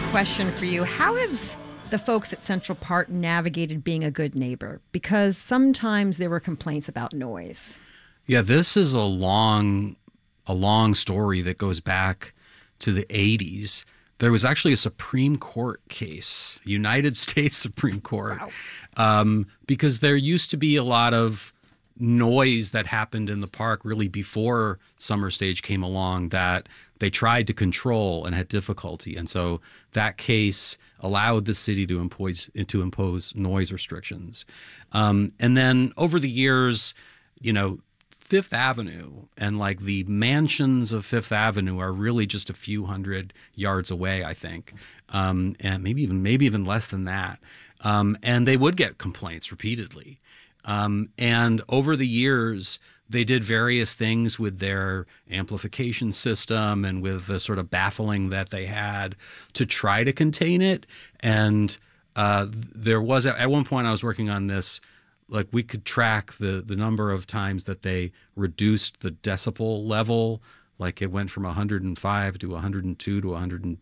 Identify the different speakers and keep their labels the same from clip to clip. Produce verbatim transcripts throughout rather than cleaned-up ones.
Speaker 1: question for you. How have the folks at Central Park navigated being a good neighbor? Because sometimes there were complaints about noise.
Speaker 2: Yeah, this is a long, a long story that goes back to the eighties. There was actually a Supreme Court case, United States Supreme Court,
Speaker 1: Wow.
Speaker 2: um, because there used to be a lot of noise that happened in the park really before Summer Stage came along that they tried to control and had difficulty. And so that case allowed the city to impose, to impose noise restrictions. Um, and then over the years, you know, Fifth Avenue and like the mansions of Fifth Avenue are really just a few hundred yards away, I think, um, and maybe even maybe even less than that. Um, and they would get complaints repeatedly. Um, and over the years, they did various things with their amplification system and with the sort of baffling that they had to try to contain it. And uh, there was at one point I was working on this. Like we could track the, the number of times that they reduced the decibel level. Like it went from one hundred five to one hundred two to one hundred. one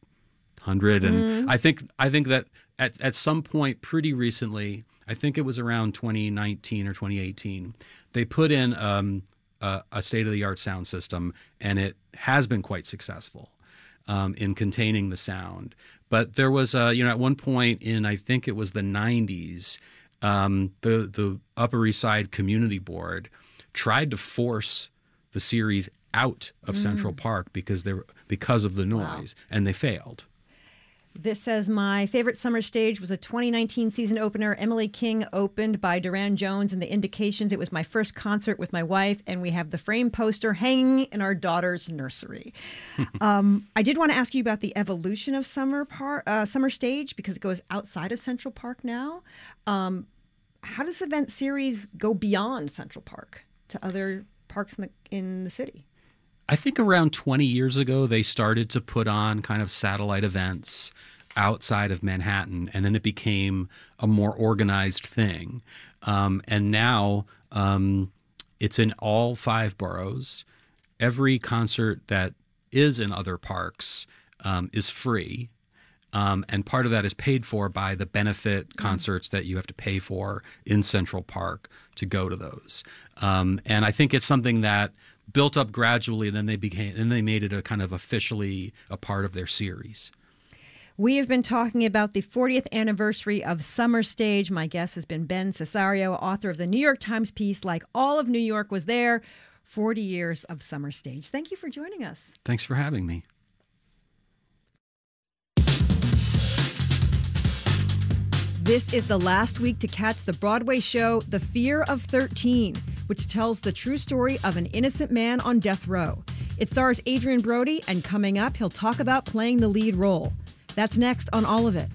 Speaker 2: hundred. And
Speaker 1: Mm.
Speaker 2: I think I think that at, at some point pretty recently, I think it was around twenty nineteen or twenty eighteen, they put in um, a, a state-of-the-art sound system, and it has been quite successful um, in containing the sound. But there was, a, you know, at one point in, I think it was the nineties, Um, the the Upper East Side Community Board tried to force the series out of mm. Central Park because they were because of the noise, wow. and they failed.
Speaker 1: This says, my favorite Summer Stage was a twenty nineteen season opener. Emily King opened by Duran Jones and the Indications. It was my first concert with my wife, and we have the frame poster hanging in our daughter's nursery. um, I did want to ask you about the evolution of Summer Park, uh, Summer Stage, because it goes outside of Central Park now. Um, how does the event series go beyond Central Park to other parks in the in the city?
Speaker 2: I think around twenty years ago, they started to put on kind of satellite events outside of Manhattan, and then it became a more organized thing. Um, and now um, it's in all five boroughs. Every concert that is in other parks um, is free. Um, and part of that is paid for by the benefit mm. concerts that you have to pay for in Central Park to go to those. Um, and I think it's something that built up gradually, and then they became, and they made it a kind of officially a part of their series.
Speaker 1: We have been talking about the fortieth anniversary of Summer Stage. My guest has been Ben Cesario, author of the New York Times piece, Like All of New York Was There, forty years of Summer Stage. Thank you for joining us.
Speaker 2: Thanks for having me.
Speaker 1: This is the last week to catch the Broadway show The Fear of thirteen, which tells the true story of an innocent man on death row. It stars Adrian Brody, and coming up, he'll talk about playing the lead role. That's next on All of It.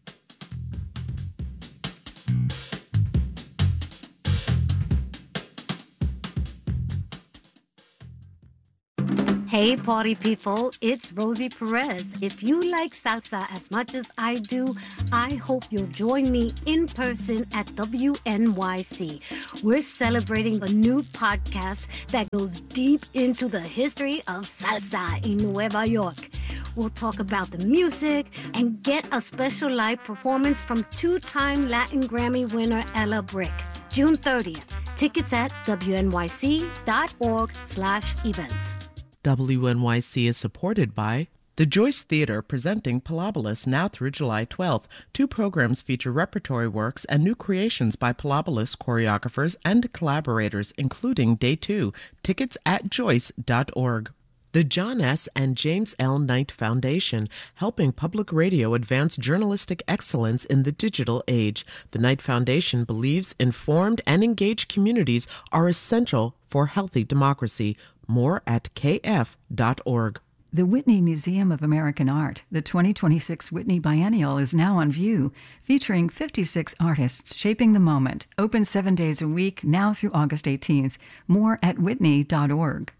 Speaker 3: Hey, party people, it's Rosie Perez. If you like salsa as much as I do, I hope you'll join me in person at W N Y C. We're celebrating a new podcast that goes deep into the history of salsa in Nueva York. We'll talk about the music and get a special live performance from two-time Latin Grammy winner Ella Brick. June thirtieth. Tickets at W N Y C dot org slash events.
Speaker 4: W N Y C is supported by the Joyce Theater, presenting Pilobolus now through July twelfth. Two programs feature repertory works and new creations by Pilobolus choreographers and collaborators, including Day two. Tickets at joyce dot org. The John S. and James L. Knight Foundation, helping public radio advance journalistic excellence in the digital age. The Knight Foundation believes informed and engaged communities are essential for healthy democracy. More at k f dot org.
Speaker 5: The Whitney Museum of American Art, the twenty twenty-six Whitney Biennial, is now on view, featuring fifty-six artists shaping the moment. Open seven days a week, now through August eighteenth. More at whitney dot org.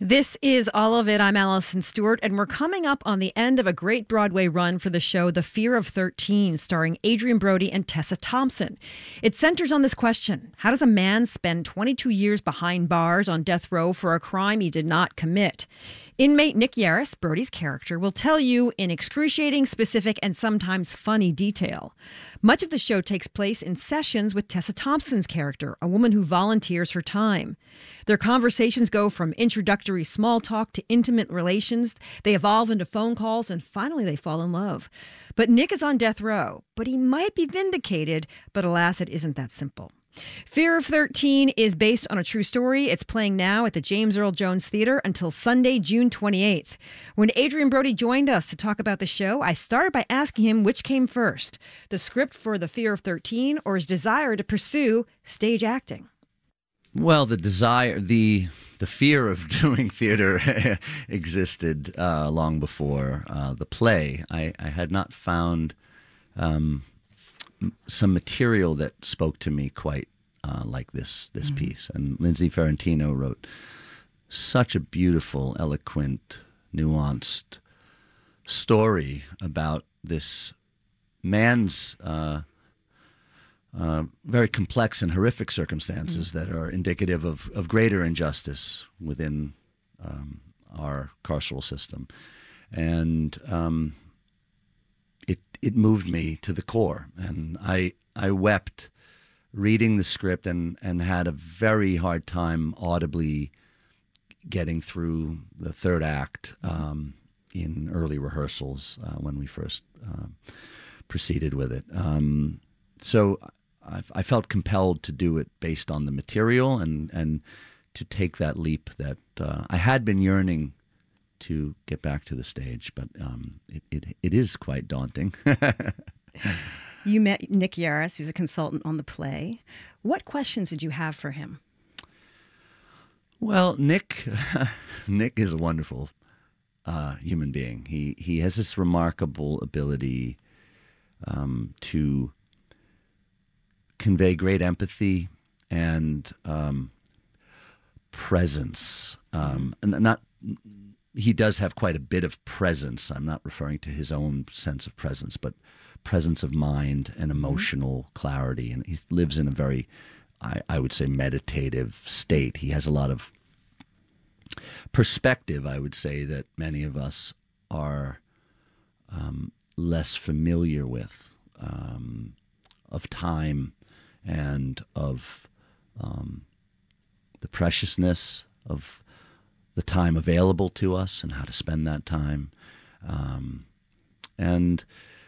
Speaker 1: This is All of It. I'm Allison Stewart, and we're coming up on the end of a great Broadway run for the show The Fear of thirteen, starring Adrian Brody and Tessa Thompson. It centers on this question: how does a man spend twenty-two years behind bars on death row for a crime he did not commit? Inmate Nick Yaris, Brody's character, will tell you in excruciating, specific, and sometimes funny detail. Much of the show takes place in sessions with Tessa Thompson's character, a woman who volunteers her time. Their conversations go from introductory small talk to intimate relations. They evolve into phone calls, and finally they fall in love. But Nick is on death row, but he might be vindicated, but alas, it isn't that simple. Fear of thirteen is based on a true story. It's playing now at the James Earl Jones Theater until Sunday, June twenty-eighth. When Adrian Brody joined us to talk about the show, I started by asking him which came first, the script for The Fear of thirteen or his desire to pursue stage acting.
Speaker 6: Well, the desire, the the fear of doing theater existed uh, long before uh, the play. I, I had not found um, some material that spoke to me quite uh, like this this mm-hmm. piece. And Lindsay Ferrantino wrote such a beautiful, eloquent, nuanced story about this man's uh, uh, very complex and horrific circumstances mm-hmm. that are indicative of, of greater injustice within um, our carceral system. And um, it it moved me to the core. And I I wept reading the script and, and had a very hard time audibly getting through the third act um, in early rehearsals uh, when we first uh, proceeded with it. Um, so I, I felt compelled to do it based on the material and, and to take that leap that uh, I had been yearning to get back to the stage, but um, it, it it is quite daunting.
Speaker 1: You met Nick Yaris, who's a consultant on the play. What questions did you have for him?
Speaker 6: Well, Nick, Nick is a wonderful uh, human being. He he has this remarkable ability um, to convey great empathy and um, presence. Um, and not he does have quite a bit of presence. I'm not referring to his own sense of presence, but presence of mind and emotional mm-hmm. clarity. And he lives in a very, I, I would say, meditative state. He has a lot of perspective, I would say, that many of us are um, less familiar with, um, of time and of um, the preciousness of the time available to us and how to spend that time. Um, and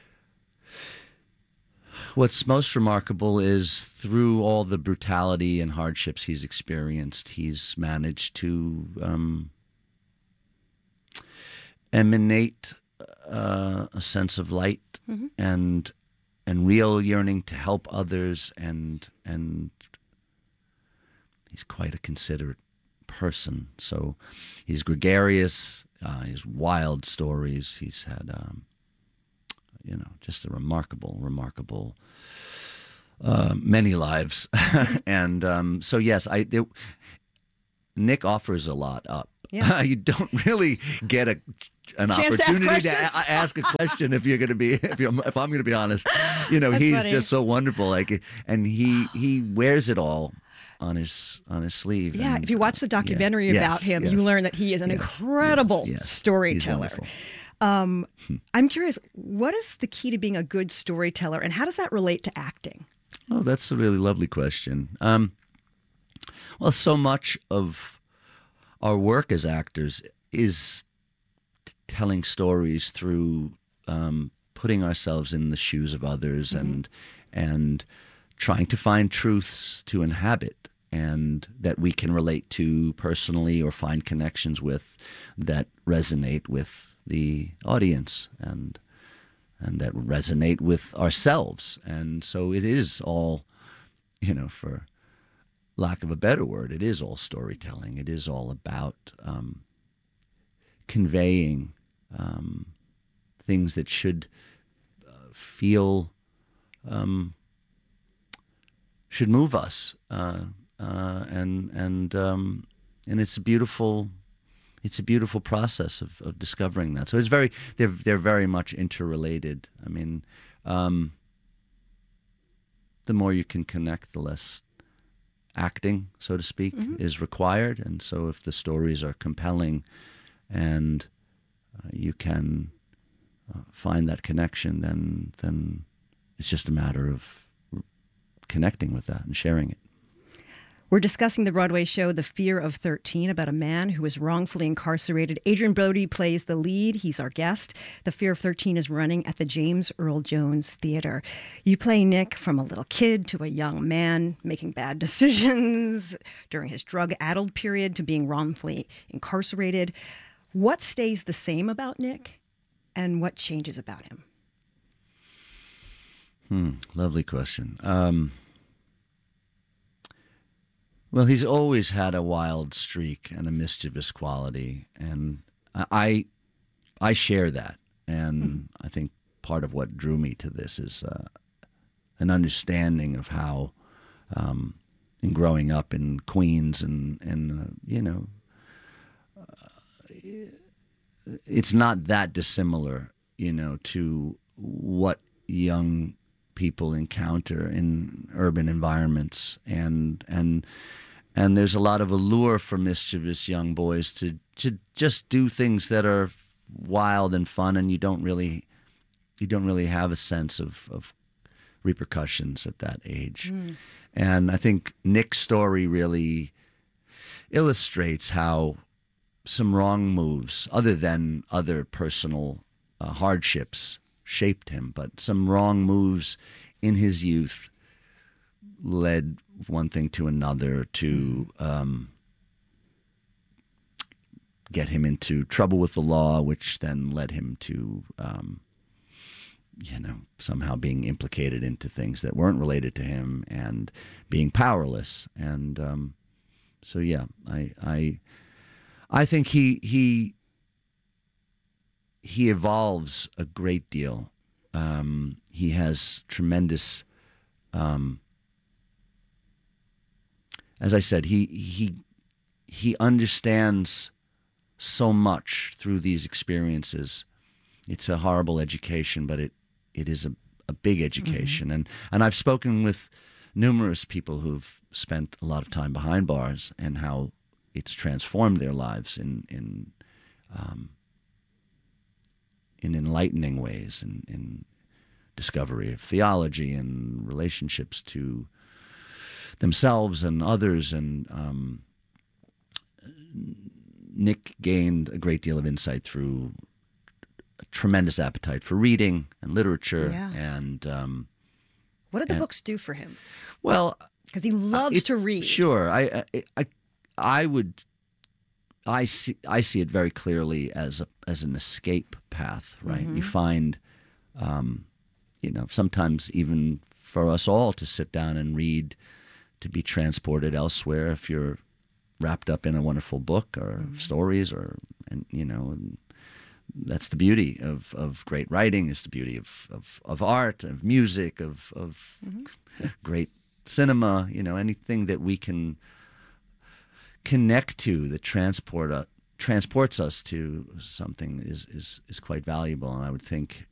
Speaker 6: what's most remarkable is through all the brutality and hardships he's experienced, he's managed to um, emanate uh, a sense of light mm-hmm. and and real yearning to help others, and and he's quite a considerate person. So he's gregarious. Uh, he has wild stories. He's had, um, you know, just a remarkable, remarkable, uh, many lives. and um, so, yes, I it, Nick offers a lot up. Yeah. You don't really get a an
Speaker 1: Chance
Speaker 6: opportunity
Speaker 1: to ask,
Speaker 6: to a- ask a question if you're going to be if, you're, if I'm going to be honest. You know,
Speaker 1: That's
Speaker 6: he's
Speaker 1: funny.
Speaker 6: just so wonderful. Like, and he he wears it all on his on his sleeve.
Speaker 1: Yeah,
Speaker 6: and,
Speaker 1: if you watch the documentary
Speaker 6: yes,
Speaker 1: about him,
Speaker 6: yes,
Speaker 1: you learn that he is an
Speaker 6: yes,
Speaker 1: incredible
Speaker 6: yes, yes. He's
Speaker 1: storyteller.
Speaker 6: wonderful.
Speaker 1: Um, I'm curious, what is the key to being a good storyteller, and how does that relate to acting?
Speaker 6: Oh, that's a really lovely question. Um, well, so much of our work as actors is t- telling stories through um, putting ourselves in the shoes of others mm-hmm. and and trying to find truths to inhabit and that we can relate to personally or find connections with that resonate with the audience and and that resonate with ourselves. And so it is all, you know, for lack of a better word, it is all storytelling. It is all about um, conveying um, things that should uh, feel, um, should move us, uh, uh, and and um, and it's a beautiful, it's a beautiful process of, of discovering that. So it's very they're they're very much interrelated. I mean, um, the more you can connect, the less acting, so to speak, mm-hmm. is required. And so if the stories are compelling and uh, you can uh, find that connection, then then it's just a matter of connecting with that and sharing it.
Speaker 1: We're discussing the Broadway show The Fear of thirteen, about a man who is wrongfully incarcerated. Adrian Brody plays the lead. He's our guest. The Fear of thirteen is running at the James Earl Jones Theater. You play Nick from a little kid to a young man making bad decisions during his drug-addled period to being wrongfully incarcerated. What stays the same about Nick, and what changes about him?
Speaker 6: Hmm, lovely question. Um... Well, he's always had a wild streak and a mischievous quality, and I, I share that. And mm-hmm. I think part of what drew me to this is uh, an understanding of how, um, in growing up in Queens, and and uh, you know, uh, it's not that dissimilar, you know, to what young people encounter in urban environments, and and and there's a lot of allure for mischievous young boys to to just do things that are wild and fun, and you don't really you don't really have a sense of of repercussions at that age. Mm. And I think Nick's story really illustrates how some wrong moves, other than other personal uh, hardships, shaped him, but some wrong moves in his youth led one thing to another to um, get him into trouble with the law, which then led him to, um, you know, somehow being implicated into things that weren't related to him and being powerless. And um, so, yeah, I, I, I think he he. He evolves a great deal. Um, he has tremendous, um, as I said, he he he understands so much through these experiences. It's a horrible education, but it it is a, a big education. Mm-hmm. And and I've spoken with numerous people who've spent a lot of time behind bars and how it's transformed their lives in in. Um, in enlightening ways, in, in discovery of theology and relationships to themselves and others. And um, Nick gained a great deal of insight through a tremendous appetite for reading and literature.
Speaker 1: Yeah.
Speaker 6: And um,
Speaker 1: what did the
Speaker 6: and,
Speaker 1: books do for him?
Speaker 6: Well,
Speaker 1: because he loves
Speaker 6: it,
Speaker 1: to read.
Speaker 6: Sure, I, I, I, I would. I see. I see it very clearly as a as an escape path. Right. Mm-hmm. You find, um, you know, sometimes even for us all to sit down and read, to be transported elsewhere. If you're wrapped up in a wonderful book or mm-hmm. stories, or and you know, and that's the beauty of, of great writing. Is the beauty of, of, of art, of music, of of mm-hmm. great cinema. You know, anything that we can connect to that transport uh, transports us to something is, is, is quite valuable. And I would think